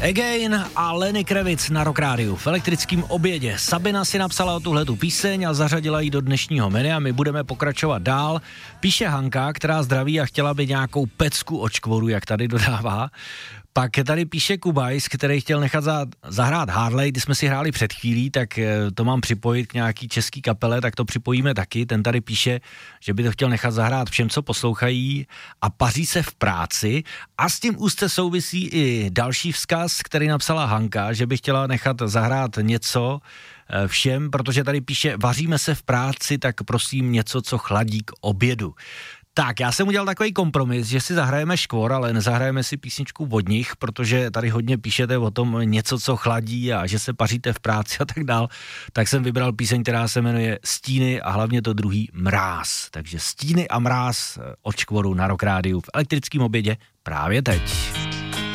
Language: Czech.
Again a Lenny Kravitz na Rock Rádiu v elektrickém obědě. Sabina si napsala tuhletu píseň a zařadila ji do dnešního menu a my budeme pokračovat dál. Píše Hanka, která zdraví a chtěla by nějakou pecku od škvoru, jak tady dodává. Pak tady píše Kubajs, který chtěl nechat zahrát Harley, když jsme si hráli před chvílí, tak to mám připojit k nějaký český kapele, tak to připojíme taky. Ten tady píše, že by to chtěl nechat zahrát všem, co poslouchají a paří se v práci. A s tím úzce souvisí i další vzkaz, který napsala Hanka, že by chtěla nechat zahrát něco všem, protože tady píše, vaříme se v práci, tak prosím něco, co chladí k obědu. Tak, já jsem udělal takový kompromis, že si zahrajeme škvor, ale nezahrajeme si písničku od nich, protože tady hodně píšete o tom něco, co chladí a že se paříte v práci a tak dál. Tak jsem vybral píseň, která se jmenuje Stíny a hlavně to druhý Mráz. Takže Stíny a mráz od škvoru na Rock Rádiu v elektrickém obědě právě teď.